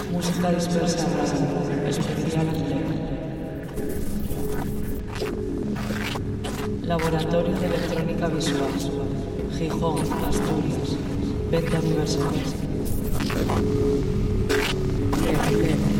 Música dispersa radio, especial Quilec. Laboratorio de Electrónica Visual, Gijón, Asturias, Venta Universal.